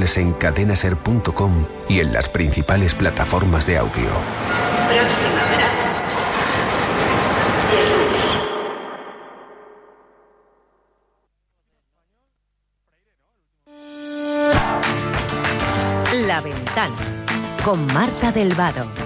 disponibles en cadenaser.com y en las principales plataformas de audio. Próxima parada, Jesús. La Ventana con Marta del Vado.